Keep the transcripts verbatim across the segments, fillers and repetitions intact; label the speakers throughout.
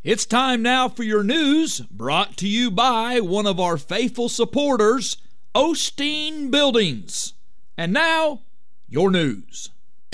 Speaker 1: It's time now for your news, brought to you by one of our faithful supporters, Osteen Buildings. And now, your news.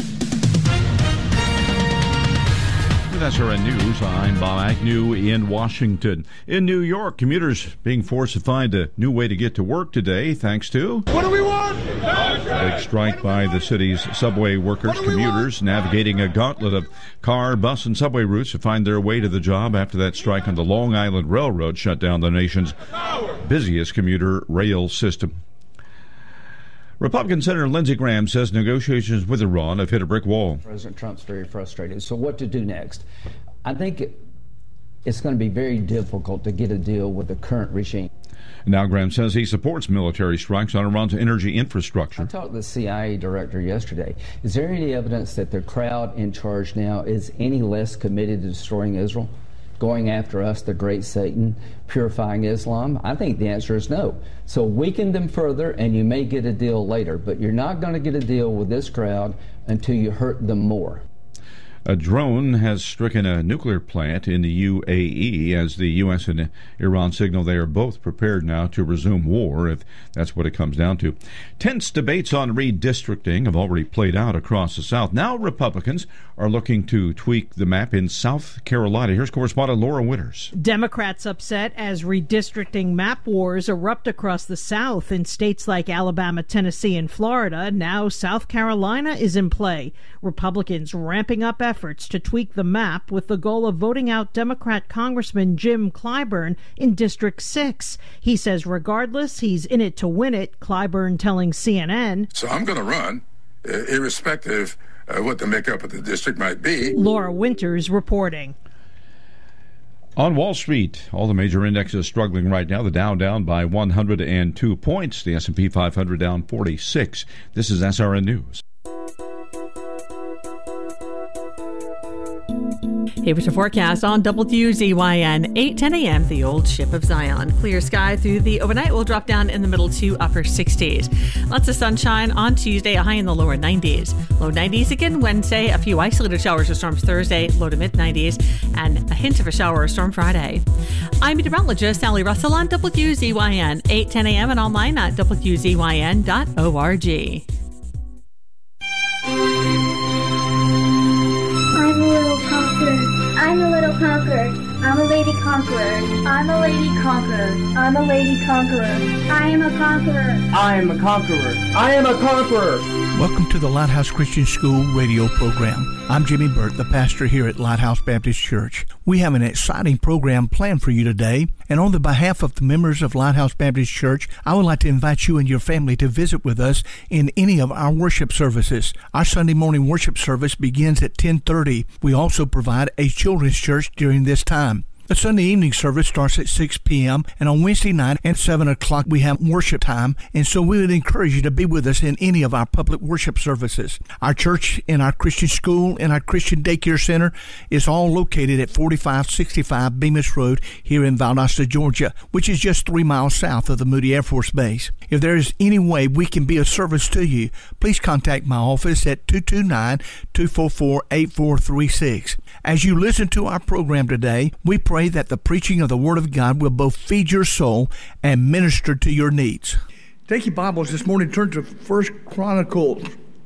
Speaker 2: With S R N News, I'm Bob Agnew in Washington. In New York, commuters being forced to find a new way to get to work today thanks to...
Speaker 3: What do we want?
Speaker 2: A big strike by the city's subway workers, commuters navigating a gauntlet of car, bus, and subway routes to find their way to the job after that strike on the Long Island Railroad shut down the nation's busiest commuter rail system. Republican Senator Lindsey Graham says negotiations with Iran have hit a brick wall.
Speaker 4: President Trump's very frustrated. So what to do next? I think it's going to be very difficult to get a deal with the current regime.
Speaker 2: Now Graham says he supports military strikes on Iran's energy infrastructure.
Speaker 4: I talked to the C I A director yesterday. Is there any evidence that the crowd in charge now is any less committed to destroying Israel, going after us, the great Satan, purifying Islam? I think the answer is no. So weaken them further and you may get a deal later, but you're not going to get a deal with this crowd until you hurt them more.
Speaker 2: A drone has stricken a nuclear plant in the U A E as the U S and Iran signal they are both prepared now to resume war, if that's what it comes down to. Tense debates on redistricting have already played out across the South. Now Republicans are looking to tweak the map in South Carolina. Here's correspondent Laura Winters.
Speaker 5: Democrats upset as redistricting map wars erupt across the South in states like Alabama, Tennessee, and Florida. Now South Carolina is in play. Republicans ramping up efforts to tweak the map with the goal of voting out Democrat Congressman Jim Clyburn in District six. He says regardless, he's in it to win it, Clyburn telling C N N.
Speaker 3: So I'm going to run, uh, irrespective of what the makeup of the district might be.
Speaker 5: Laura Winters reporting.
Speaker 2: On Wall Street, all the major indexes struggling right now. The Dow down by one hundred two points. The S and P five hundred down forty-six. This is S R N News.
Speaker 6: Here was your forecast on W Z Y N, eight ten a.m., the old Ship of Zion. Clear sky through the overnight will drop down in the middle to upper sixties. Lots of sunshine on Tuesday, a high in the lower nineties. Low nineties again Wednesday, a few isolated showers or storms Thursday, low to mid nineties, and a hint of a shower or storm Friday. I'm meteorologist Sally Russell on W Z Y N, eight ten a.m. and online at W Z Y N dot org.
Speaker 7: I'm a little conqueror. I'm a little conqueror. I'm a lady conqueror. I'm a lady conqueror. I'm a lady conqueror. I am a conqueror.
Speaker 8: I am a conqueror. I am a conqueror.
Speaker 9: Welcome to the Lighthouse Christian School radio program. I'm Jimmy Burt, the pastor here at Lighthouse Baptist Church. We have an exciting program planned for you today, and on the behalf of the members of Lighthouse Baptist Church, I would like to invite you and your family to visit with us in any of our worship services. Our Sunday morning worship service begins at ten thirty. We also provide a children's church during this time. The Sunday evening service starts at six p.m. and on Wednesday night at seven o'clock we have worship time, and so we would encourage you to be with us in any of our public worship services. Our church and our Christian school and our Christian daycare center is all located at forty-five sixty-five Bemis Road here in Valdosta, Georgia, which is just three miles south of the Moody Air Force Base. If there is any way we can be of service to you, please contact my office at two two nine, two four four, eight four three six. As you listen to our program today, we pray that the preaching of the Word of God will both feed your soul and minister to your needs.
Speaker 10: Take your Bibles this morning, turn to First Chronicles.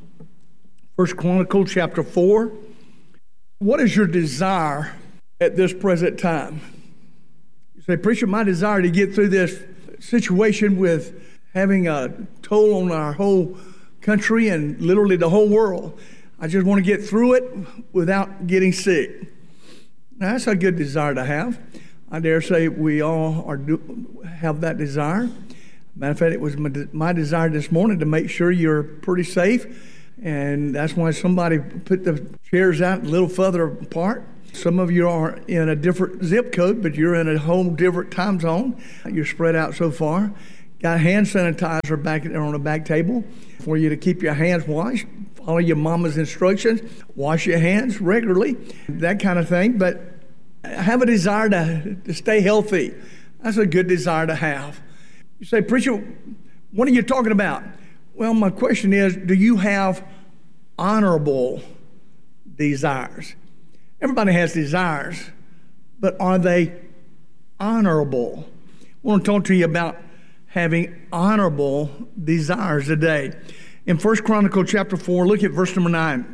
Speaker 10: First Chronicles chapter four. What is your desire at this present time? You say, preacher, my desire to get through this situation with having a toll on our whole country and literally the whole world. I just want to get through it without getting sick. Now, that's a good desire to have. I dare say we all are do, have that desire. Matter of fact, it was my, my desire this morning to make sure you're pretty safe, and that's why somebody put the chairs out a little further apart. Some of you are in a different zip code, but you're in a whole different time zone. You're spread out so far. Got hand sanitizer back there on the back table for you to keep your hands washed. Follow your mama's instructions. Wash your hands regularly, that kind of thing. But have a desire to, to stay healthy. That's a good desire to have. You say, preacher, what are you talking about? Well, my question is, do you have honorable desires? Everybody has desires, but are they honorable? I want to talk to you about having honorable desires today. In First Chronicles chapter four, look at verse number nine.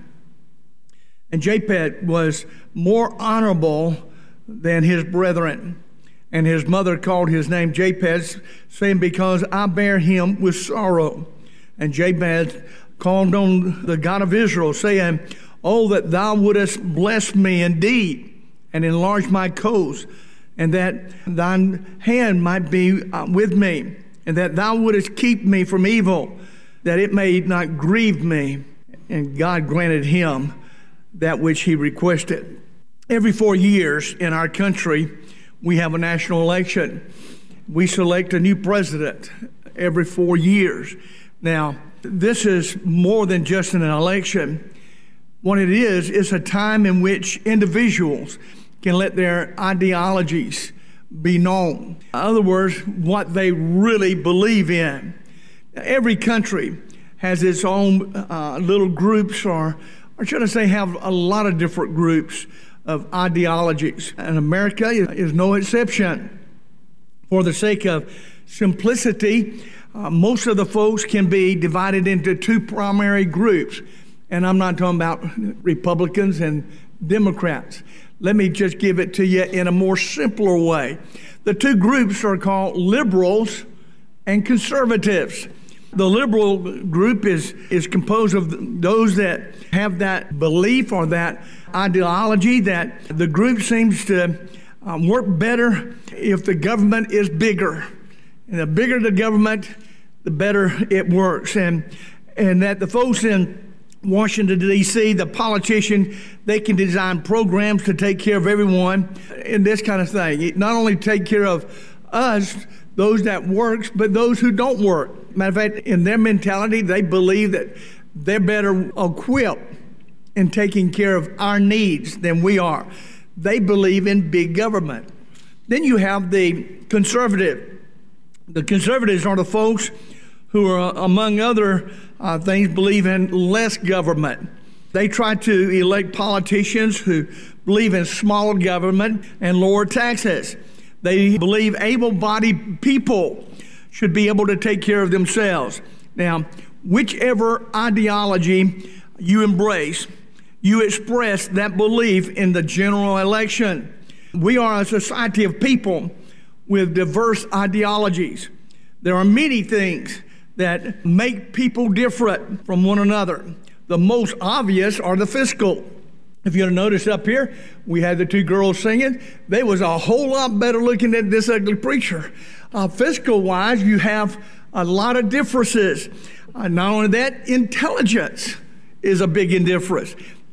Speaker 10: And Japheth was more honorable than his brethren. And his mother called his name Japheth, saying, because I bear him with sorrow. And Japheth called on the God of Israel, saying, oh, that thou wouldest bless me indeed, and enlarge my coast, and that thine hand might be with me, and that thou wouldest keep me from evil, that it may not grieve me. And God granted him that which he requested. Every four years in our country, we have a national election. We select a new president every four years. Now, this is more than just an election. What it is, it's a time in which individuals can let their ideologies be known. In other words, what they really believe in. Every country has its own uh, little groups, or, or should I say, have a lot of different groups of ideologies. And America is no exception. For the sake of simplicity, uh, most of the folks can be divided into two primary groups. And I'm not talking about Republicans and Democrats. Let me just give it to you in a more simpler way. The two groups are called liberals and conservatives. The liberal group is, is composed of those that have that belief or that ideology that the group seems to um, work better if the government is bigger. And the bigger the government, the better it works. And, and that the folks in Washington, D C, the politician, they can design programs to take care of everyone and this kind of thing. It not only take care of us, those that works, but those who don't work. Matter of fact, in their mentality, they believe that they're better equipped in taking care of our needs than we are. They believe in big government. Then you have the conservative. The conservatives are the folks who are, among other uh, things, believe in less government. They try to elect politicians who believe in smaller government and lower taxes. They believe able-bodied people should be able to take care of themselves. Now, whichever ideology you embrace, you express that belief in the general election. We are a society of people with diverse ideologies. There are many things that make people different from one another. The most obvious are the fiscal. If you'll notice up here, we had the two girls singing. They was a whole lot better looking than this ugly preacher. Uh, fiscal-wise, you have a lot of differences. Uh, not only that, intelligence is a big indifference.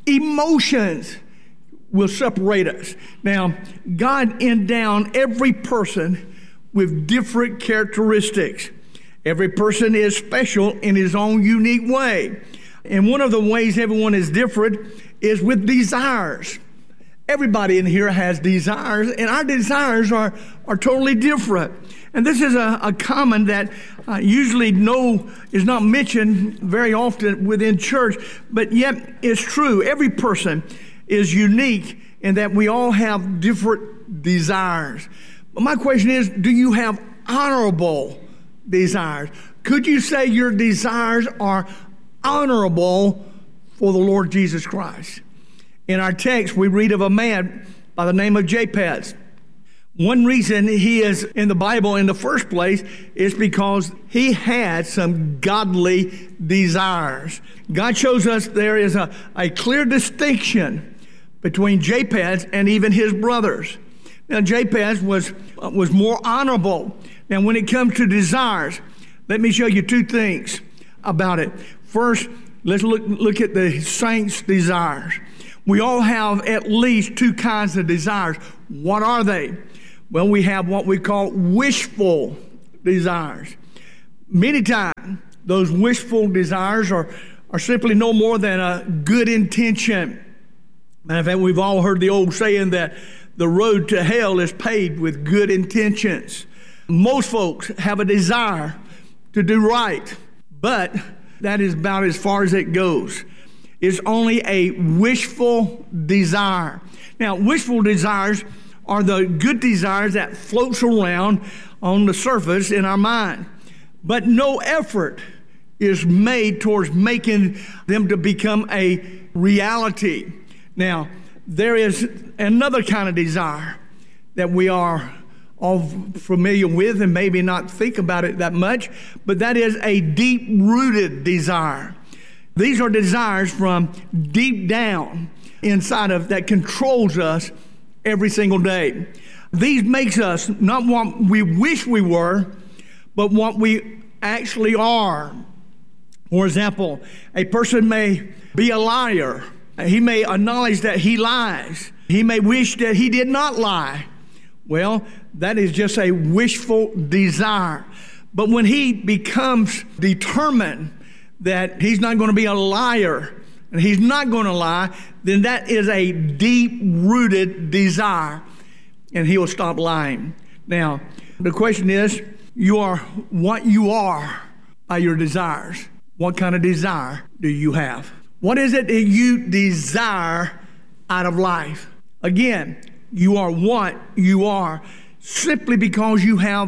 Speaker 10: Emotions will separate us. Now, God endowed every person with different characteristics. Every person is special in his own unique way. And one of the ways everyone is different is with desires. Everybody in here has desires, and our desires are, are totally different. And this is a, a common that uh, usually no is not mentioned very often within church, but yet it's true. Every person is unique in that we all have different desires. But my question is, do you have honorable desires? Could you say your desires are honorable for the Lord Jesus Christ? In our text, we read of a man by the name of Japheth. One reason he is in the Bible in the first place is because he had some godly desires. God shows us there is a, a clear distinction between Japheth and even his brothers. Now, Japheth was, uh, was more honorable. Now, when it comes to desires, let me show you two things about it. First, let's look, look at the saints' desires. We all have at least two kinds of desires. What are they? Well, we have what we call wishful desires. Many times, those wishful desires are, are simply no more than a good intention. Matter of fact, we've all heard the old saying that the road to hell is paved with good intentions. Most folks have a desire to do right, but that is about as far as it goes. It's only a wishful desire. Now, wishful desires are the good desires that floats around on the surface in our mind. But no effort is made towards making them to become a reality. Now, there is another kind of desire that we are all familiar with and maybe not think about it that much, but that is a deep-rooted desire. These are desires from deep down inside of that controls us every single day. These makes us not what we wish we were, but what we actually are. For example, a person may be a liar. He may acknowledge that he lies. He may wish that he did not lie. Well, that is just a wishful desire. But when he becomes determined that he's not going to be a liar and he's not going to lie, then that is a deep-rooted desire, and he'll stop lying. Now, the question is, you are what you are by your desires. What kind of desire do you have? What is it that you desire out of life? Again, you are what you are simply because you have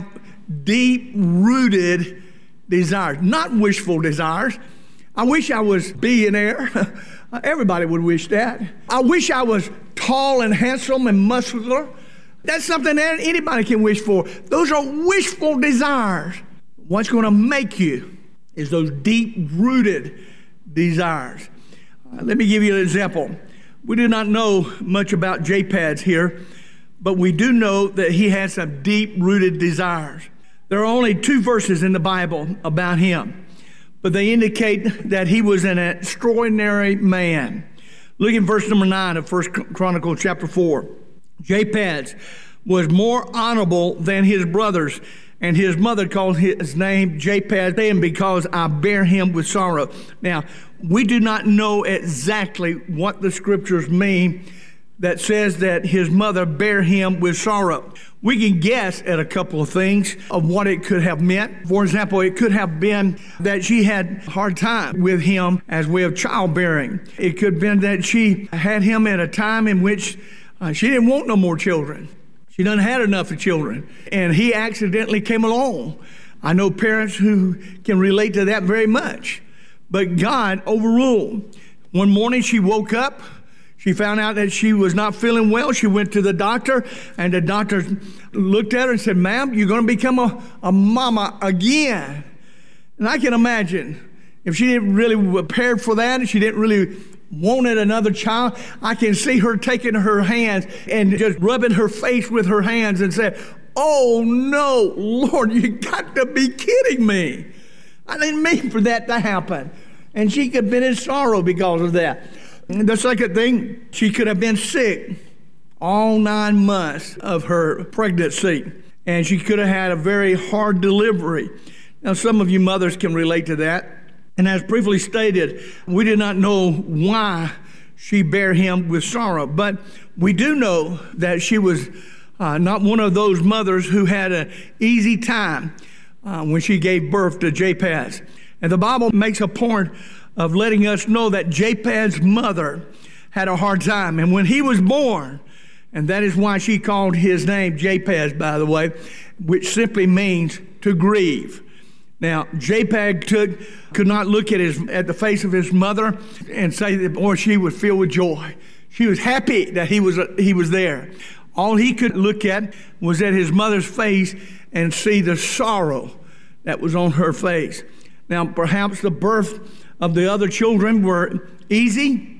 Speaker 10: deep-rooted desires, not wishful desires. I wish I was a billionaire. Everybody would wish that. I wish I was tall and handsome and muscular. That's something that anybody can wish for. Those are wishful desires. What's going to make you is those deep-rooted desires. Uh, let me give you an example. We do not know much about Jabez here, but we do know that he has some deep-rooted desires. There are only two verses in the Bible about him, but they indicate that he was an extraordinary man. Look at verse number nine of First Chronicles chapter four. Jabez was more honorable than his brothers, and his mother called his name Jabez, saying, because I bear him with sorrow. Now, we do not know exactly what the scriptures mean that says that his mother bare him with sorrow. We can guess at a couple of things of what it could have meant. For example, it could have been that she had a hard time with him as way of childbearing. It could have been that she had him at a time in which uh, she didn't want no more children. She done had enough of children, and he accidentally came along. I know parents who can relate to that very much. But God overruled. One morning she woke up. She found out that she was not feeling well. She went to the doctor, and the doctor looked at her and said, ma'am, you're going to become a, a mama again. And I can imagine if she didn't really prepare for that, and she didn't really wanted another child, I can see her taking her hands and just rubbing her face with her hands and saying, oh no, Lord, you got to be kidding me. I didn't mean for that to happen. And she could have been in sorrow because of that. And the second thing, she could have been sick all nine months of her pregnancy. And she could have had a very hard delivery. Now, some of you mothers can relate to that. And as briefly stated, we did not know why she bare him with sorrow. But we do know that she was uh, not one of those mothers who had an easy time uh, when she gave birth to Jabez. And the Bible makes a point of letting us know that Jabez's mother had a hard time. And when he was born, and that is why she called his name Jabez, by the way, which simply means to grieve. Now, Jabez took, could not look at his at the face of his mother and say that, boy, she was filled with joy. She was happy that he was he was there. All he could look at was at his mother's face and see the sorrow that was on her face. Now, perhaps the birth of the other children were easy,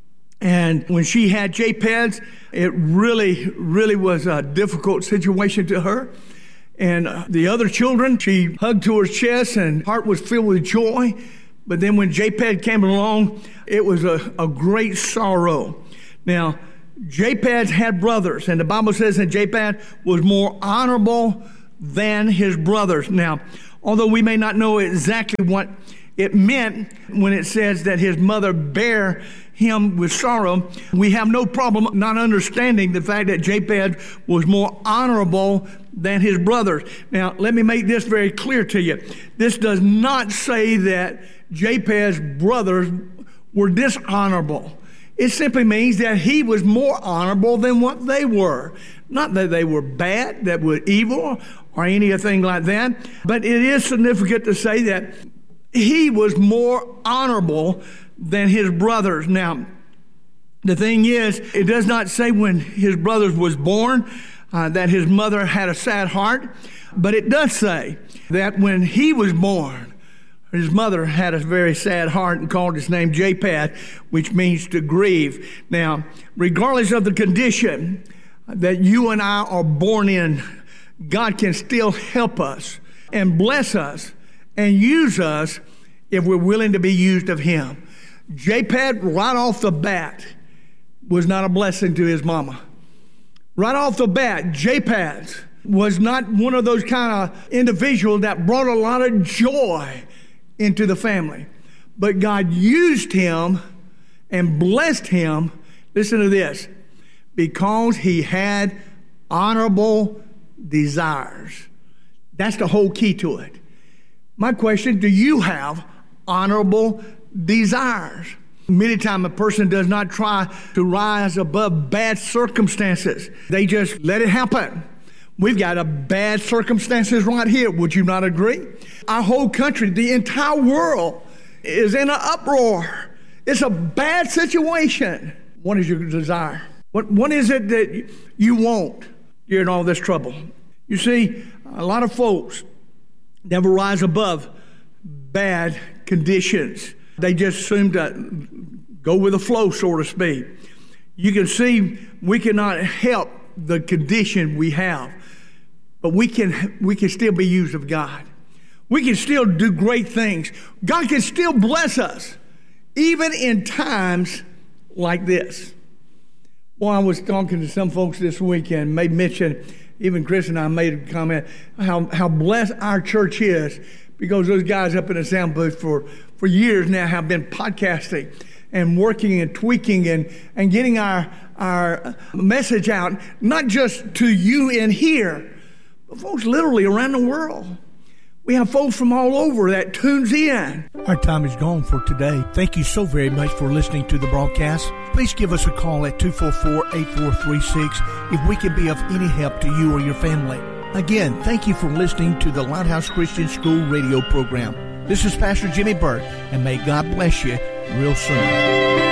Speaker 10: and when she had Jabez, it really, really was a difficult situation to her. And the other children, she hugged to her chest and heart was filled with joy. But then when Jabez came along, it was a, a great sorrow. Now, Jabez had brothers, and the Bible says that Jabez was more honorable than his brothers. Now, although we may not know exactly what it meant when it says that his mother bare him with sorrow, we have no problem not understanding the fact that Jabez was more honorable than his brothers. Now, let me make this very clear to you. This does not say that Jabez's brothers were dishonorable. It simply means that he was more honorable than what they were. Not that they were bad, that were evil, or anything like that, but it is significant to say that he was more honorable than his brothers. Now, the thing is, it does not say when his brothers was born uh, that his mother had a sad heart, but it does say that when he was born, his mother had a very sad heart and called his name Japheth, which means to grieve. Now, regardless of the condition that you and I are born in, God can still help us and bless us and use us if we're willing to be used of him. Japheth, right off the bat, was not a blessing to his mama. Right off the bat, Japheth was not one of those kind of individuals that brought a lot of joy into the family. But God used him and blessed him, listen to this, because he had honorable desires. That's the whole key to it. My question, do you have honorable desires? Many times a person does not try to rise above bad circumstances. They just let it happen. We've got a bad circumstances right here. Would you not agree? Our whole country, the entire world is in an uproar. It's a bad situation. What is your desire? What, what is it that you want during all this trouble? You see, a lot of folks never rise above bad conditions. They just seem to go with the flow, so to speak. You can see we cannot help the condition we have, but we can we can still be used of God. We can still do great things. God can still bless us, even in times like this. Well, I was talking to some folks this weekend, made mention, even Chris and I made a comment, how, how blessed our church is, because those guys up in the sound booth for, for years now have been podcasting and working and tweaking and, and getting our, our message out, not just to you in here, but folks literally around the world. We have folks from all over that tunes in.
Speaker 9: Our time is gone for today. Thank you so very much for listening to the broadcast. Please give us a call at two four four, eight four three six if we can be of any help to you or your family. Again, thank you for listening to the Lighthouse Christian School radio program. This is Pastor Jimmy Burt, and may God bless you real soon.